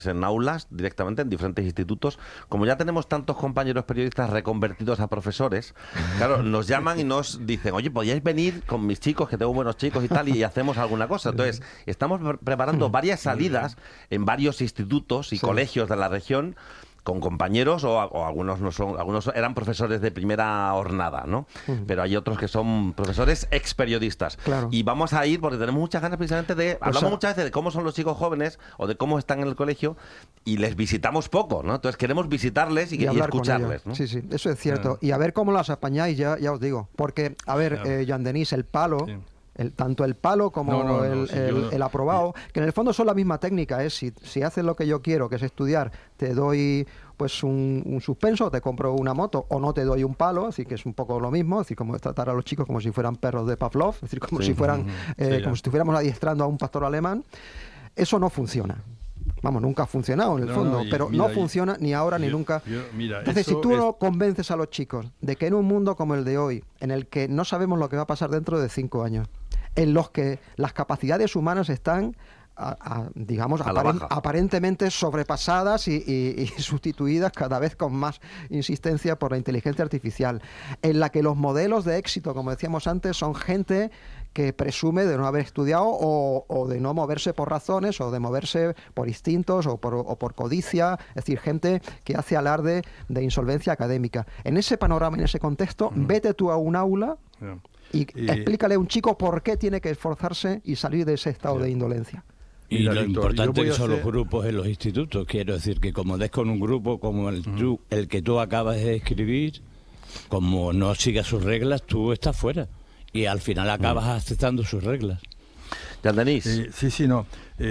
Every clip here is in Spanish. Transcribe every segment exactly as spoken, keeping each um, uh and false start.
en aulas directamente en diferentes institutos. Como ya tenemos tantos compañeros periodistas reconvertidos a profesores, claro, nos llaman y nos dicen, oye, ¿podríais venir con mis chicos, que tengo buenos chicos y tal, y hacemos alguna cosa? Entonces, estamos preparando varias salidas en varios institutos y Sí. colegios de la región con compañeros, o, o algunos no son, algunos eran profesores de primera hornada, ¿no? Ujú. Pero hay otros que son profesores ex periodistas. Claro. Y vamos a ir porque tenemos muchas ganas precisamente de, Pues hablamos a- muchas veces de cómo son los chicos jóvenes o de cómo están en el colegio y les visitamos poco, ¿no? Entonces queremos visitarles y, y y hablar con escucharles, ellos. ¿no? Sí, sí, eso es cierto. Claro. Y a ver cómo las apañáis, ya, ya os digo. Porque, a ver, Claro. eh, Jean Denis, el palo, Sí. el, tanto el palo como No, no, no, el, sí, el- yo- el aprobado, que en el fondo son la misma técnica, ¿eh? Si, si haces lo que yo quiero, que es estudiar, te doy pues un, un suspenso, te compro una moto, o no te doy un palo, así que es un poco lo mismo, es decir, como es tratar a los chicos como si fueran perros de Pavlov, es decir, como Sí. si fueran, Ujú. eh, Sí, ya. como si estuviéramos adiestrando a un pastor alemán. Eso no funciona. Vamos, nunca ha funcionado en el No, fondo, no, y pero mira, no y- funciona ni ahora ni yo- nunca. yo- mira, Entonces, si eso tú es- no convences a los chicos de que en un mundo como el de hoy, en el que no sabemos lo que va a pasar dentro de cinco años, en los que las capacidades humanas están, a- a, digamos, A la aparen- baja. aparentemente sobrepasadas y, y- y sustituidas cada vez con más insistencia por la inteligencia artificial, en la que los modelos de éxito, como decíamos antes, son gente que presume de no haber estudiado o, o de no moverse por razones o de moverse por instintos o por, o por codicia, es decir, gente que hace alarde de insolvencia académica. En ese panorama, en ese contexto, vete tú a un aula Ya. y Y- explícale a un chico por qué tiene que esforzarse y salir de ese estado de indolencia. Y Mira, lo Víctor, yo importante voy que a son los hacer- grupos en los institutos. Quiero decir que como des con un grupo como el, tú, el que tú acabas de escribir, como no sigas sus reglas, tú estás fuera. Y al final acabas aceptando sus reglas. Jean Denis. Eh, sí, sí, no.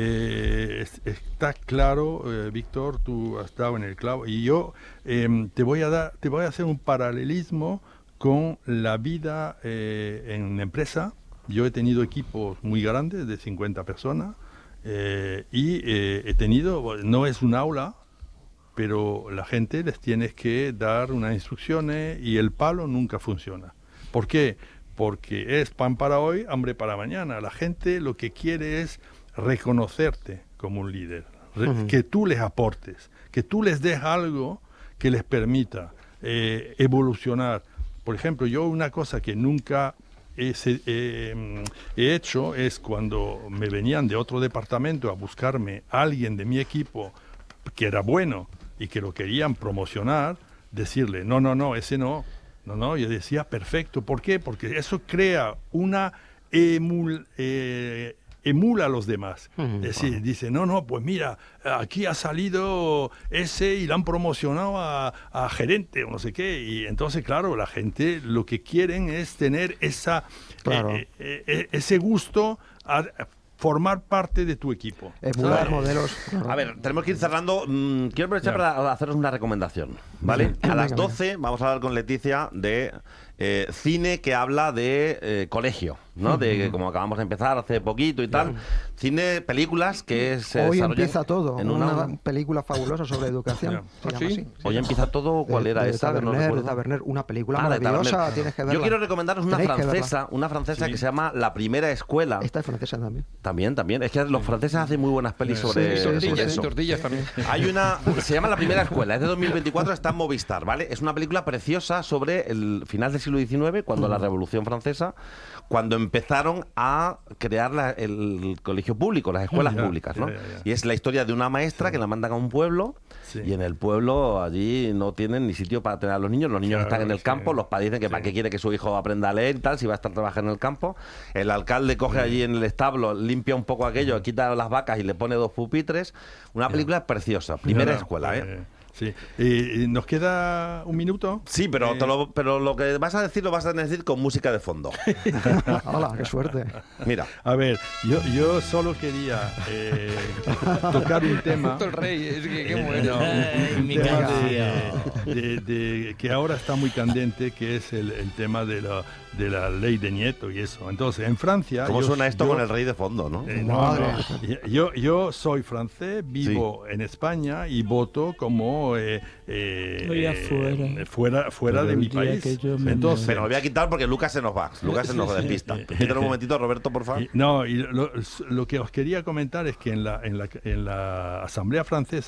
Eh, es- está claro, eh, Víctor, tú has dado en el clavo. Y yo eh, te voy a dar, te voy a hacer un paralelismo con la vida eh, en una empresa. Yo he tenido equipos muy grandes, de cincuenta personas, eh, y eh, he tenido, bueno, no es un aula, pero la gente les tienes que dar unas instrucciones y el palo nunca funciona. ¿Por qué? Porque es pan para hoy, hambre para mañana. La gente lo que quiere es reconocerte como un líder, re- Ujú. que tú les aportes, que tú les des algo que les permita eh, evolucionar. Por ejemplo, yo una cosa que nunca he, se- eh, he hecho es cuando me venían de otro departamento a buscarme alguien de mi equipo que era bueno y que lo querían promocionar, decirle, no, no, no, ese no. No, no, yo decía, perfecto. ¿Por qué? Porque eso crea una emul, eh, emula a los demás. Ujú. Es decir, dice, no, no, pues mira, aquí ha salido ese y lo han promocionado a, a gerente o no sé qué. Y entonces, claro, la gente lo que quieren es tener esa, Claro. eh, eh, eh, ese gusto a formar parte de tu equipo. Emular ¿sabes? modelos. A ver, tenemos que ir cerrando. Mm, quiero aprovechar Ya. para haceros una recomendación, ¿vale? Sí. A Venga, las venga. doce vamos a hablar con Leticia de eh, cine que habla de eh, colegio, ¿no? De que como acabamos de empezar hace poquito y tal. Cine, películas que se Hoy desarrollan empieza todo, en una, una aula. película fabulosa sobre educación. Ya. Se Ah, llama ¿sí? así. Hoy empieza todo. ¿Cuál De- era de esa? Que no Taverner, de recuerdo. Taverner, una película Ah, de maravillosa, Taverner. tienes que verla. Yo quiero recomendaros una Tenéis que verla. francesa, una francesa Sí. que se llama La Primera Escuela. Esta es francesa también. También, también. Es que los franceses hacen muy buenas pelis Sí, sobre, sí, sí, sobre sí, Tortillas, eso. tortillas también. Hay una, se llama La Primera Escuela, es de dos mil veinticuatro, está en Movistar, ¿vale? Es una película preciosa sobre el final del siglo diecinueve, cuando la Revolución Francesa, cuando empezaron a crear la- el colegio público, las escuelas Ya, públicas, ¿no? ya, ya, ya. Y es la historia de una maestra que la mandan a un pueblo Sí. y en el pueblo allí no tienen ni sitio para tener a los niños, los niños Claro, están en el sí. campo, los padres dicen que Sí. para qué quiere que su hijo aprenda a leer y tal, si va a estar trabajando en el campo. El alcalde coge allí en el establo, limpia un poco aquello, quita las vacas y le pone dos pupitres. Una película preciosa, primera Ya, escuela, ¿eh? eh, Sí. Eh, ¿Nos queda un minuto? Sí, pero, Eh, te lo, pero lo que vas a decir lo vas a decir con música de fondo. ¡Hala, qué suerte! Mira, A ver, yo, yo solo quería eh, tocar un tema. El rey, es que qué eh, bueno. no, Ay, un mi tema canción. de, de- de- que ahora está muy candente, que es el, el tema de la, de la ley de Nieto y eso. Entonces, en Francia... ¿cómo yo- suena esto yo- con el rey de fondo, no? Eh, no, Madre. no. Yo, yo soy francés, vivo en España y voto como eh, eh, Voy afuera. eh, fuera, fuera Pero de el mi día país. que yo me Entonces, Pero lo voy a quitar porque Lucas se nos va. Lucas se nos despista. Quítalo un momentito, Roberto, por favor. y- no, y lo, lo que os quería comentar es que en la, en la, en la Asamblea Francesa